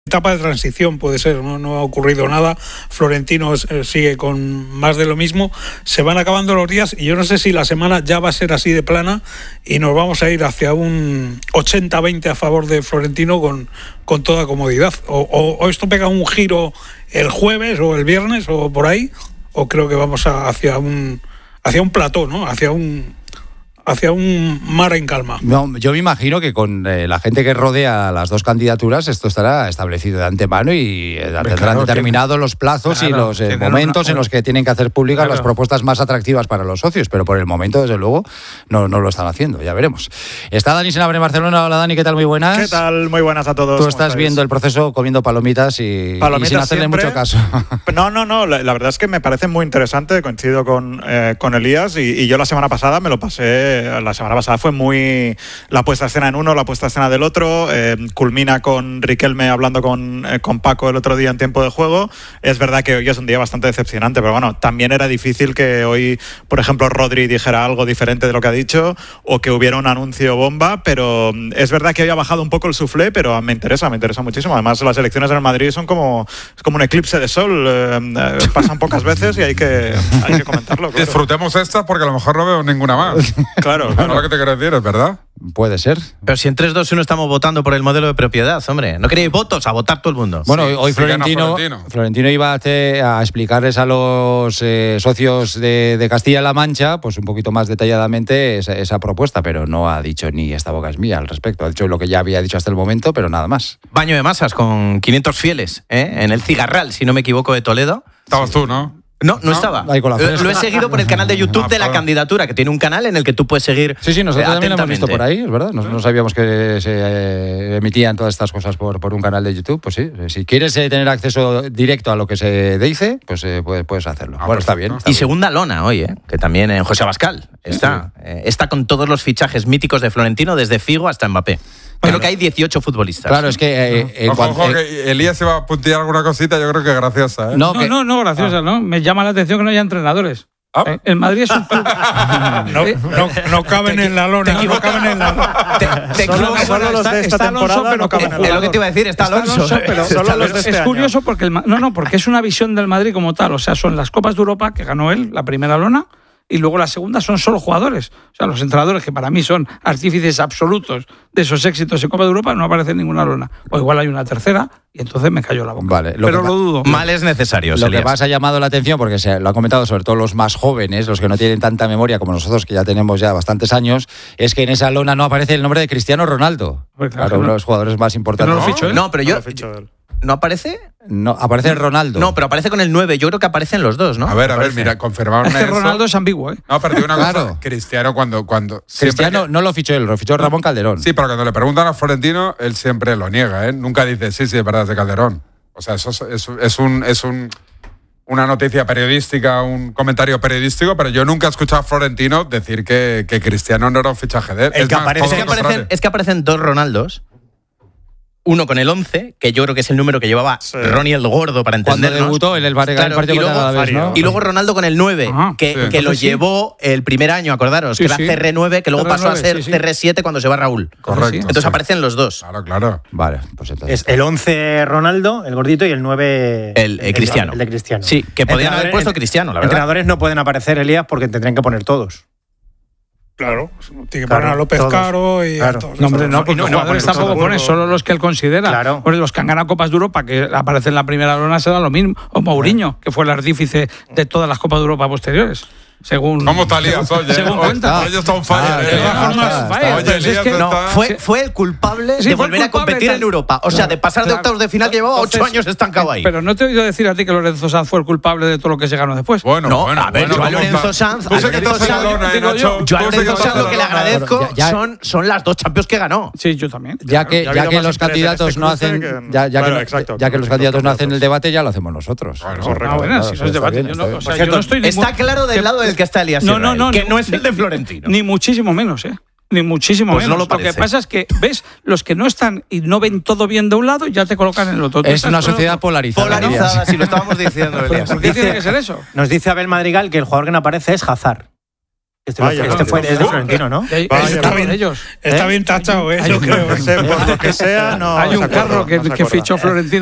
Etapa de transición puede ser, no ha ocurrido nada. Florentino sigue con más de lo mismo. Se van acabando los días y yo no sé si la semana ya va a ser así de plana y nos vamos a ir hacia un 80-20 a favor de Florentino con toda comodidad. O esto pega un giro el jueves o el viernes o por ahí, o creo que vamos hacia un plató, ¿no? Hacia un mar en calma. No, yo me imagino que con la gente que rodea las dos candidaturas esto estará establecido de antemano y tendrán determinados los plazos y los momentos en los que tienen que hacer públicas las propuestas más atractivas para los socios, pero por el momento, desde luego, no lo están haciendo, ya veremos. Está Dani Senabre en Barcelona. Hola Dani, ¿qué tal? Muy buenas. ¿Qué tal? Muy buenas a todos. Tú estás viendo el proceso comiendo palomitas y sin hacerle siempre. Mucho caso. No, la verdad es que me parece muy interesante, coincido con Elías y yo la semana pasada me lo pasé. La semana pasada fue muy la puesta a escena en uno, la puesta a escena del otro, culmina con Riquelme hablando con Paco el otro día en tiempo de juego. Es verdad que hoy es un día bastante decepcionante, pero bueno, también era difícil que hoy, por ejemplo, Rodri dijera algo diferente de lo que ha dicho o que hubiera un anuncio bomba, pero es verdad que hoy ha bajado un poco el suflé, pero me interesa muchísimo. Además, las elecciones en el Madrid son como un eclipse de sol, pasan pocas veces y hay que comentarlo. Claro. Disfrutemos estas porque a lo mejor no veo ninguna más. Claro. No lo que te quiero decir, es verdad. Puede ser. Pero si en 3, 2, 1 estamos votando por el modelo de propiedad, hombre. ¿No queréis votos? A votar todo el mundo. Bueno, hoy Florentino iba a explicarles a los socios de Castilla-La Mancha, pues un poquito más detalladamente esa propuesta, pero no ha dicho ni esta boca es mía al respecto. Ha dicho lo que ya había dicho hasta el momento, pero nada más. Baño de masas con 500 fieles, en el Cigarral, si no me equivoco, de Toledo. Estabas tú, ¿no? No estaba. Lo he seguido por el canal de YouTube de la candidatura, que tiene un canal en el que tú puedes seguir. Sí, nosotros también lo hemos visto por ahí, es verdad. No sabíamos que se emitían todas estas cosas por un canal de YouTube. Pues sí, si quieres tener acceso directo a lo que se dice, pues puedes hacerlo. Bueno, está bien. Y segunda lona hoy, que también en José Abascal está con todos los fichajes míticos de Florentino, desde Figo hasta Mbappé. Creo que hay 18 futbolistas. Claro, es que... Ojo, que Elías se va a puntear alguna cosita, yo creo que graciosa. No, graciosa, ¿no? Me llama la atención que no haya entrenadores. El Madrid es un club. No caben en la lona. Te equivocas. Solo los de esta temporada no caben en la lona. Es lo que te iba a decir, está Alonso. Pero solo los de este es curioso porque porque es una visión del Madrid como tal. O sea, son las Copas de Europa que ganó él, la primera lona, y luego la segunda son solo jugadores. O sea, los entrenadores, que para mí son artífices absolutos de esos éxitos en Copa de Europa, no aparece en ninguna lona. O igual hay una tercera y entonces me cayó la boca. Vale, pero lo dudo. Mal es necesario. Lo que más ha llamado la atención, porque se lo ha comentado sobre todo los más jóvenes, los que no tienen tanta memoria como nosotros, que ya tenemos ya bastantes años, es que en esa lona no aparece el nombre de Cristiano Ronaldo. Pues claro, uno de los jugadores más importantes. ¿No lo fichó él? No, pero ¿no aparece? No, aparece Ronaldo. No, pero aparece con el 9. Yo creo que aparecen los dos, ¿no? A ver, mira, confirmarme es que eso. Ronaldo es ambiguo, ¿eh? No, pero digo una Claro. cosa. Cristiano cuando Cristiano no lo fichó él, lo fichó Ramón Calderón. Sí, pero cuando le preguntan a Florentino, él siempre lo niega, ¿eh? Nunca dice, sí, es verdad, es de Calderón. O sea, eso es una noticia periodística, un comentario periodístico, pero yo nunca he escuchado a Florentino decir que Cristiano no era un fichaje de él. Es que aparecen dos Ronaldos. Uno con el 11, que yo creo que es el número que llevaba Ronnie el Gordo, para entendernos. Cuando debutó en el partido contra el Alavés, ¿no? Y luego Ronaldo con el 9, que lo llevó el primer año, acordaros, que era CR9, que luego pasó a ser CR7 cuando se va Raúl. Correcto. Entonces aparecen los dos. Claro. Vale, pues entonces. Es el 11 Ronaldo, el gordito, y el 9 el Cristiano. El de Cristiano. Sí, que podían haber puesto Cristiano, la verdad. Entrenadores no pueden aparecer, Elías, porque tendrían que poner todos. Claro, tiene que poner a López Caro y a todos. No, hombre, porque los jugadores tampoco ponen, solo los que él considera. Claro. Pues los que han ganado Copas de Europa, que aparecen en la primera lona, se da lo mismo. O Mourinho, que fue el artífice de todas las Copas de Europa posteriores. Según, ¿Cómo está Elías? Oye, según cuenta. Oye, está un fallo. Fue el culpable de volver a competir en Europa. O sea, de pasar de octavos de final, que llevaba 8 años estancado ahí. Pero no te he oído decir a ti que Lorenzo Sanz fue el culpable de todo lo que se ganó después. Bueno, yo a Lorenzo Sanz lo que le agradezco son las 2 Champions que ganó. Sí, yo también. Ya que los candidatos no hacen el debate, ya lo hacemos nosotros. Está claro del lado del que está Elías Sierra, que no es el de Florentino. Ni muchísimo menos, ni muchísimo menos. No lo que pasa es que, ¿ves? Los que no están y no ven todo bien de un lado, ya te colocan en el otro. Es una sociedad polarizada. Polarizada, si lo estábamos diciendo, Elías. ¿Por qué tiene que ser eso? Nos dice Abel Madrigal que el jugador que no aparece es Hazard. Este fue de Florentino, ¿no? Está bien tachado, yo creo. Por lo que sea, no. Hay un carro que fichó Florentino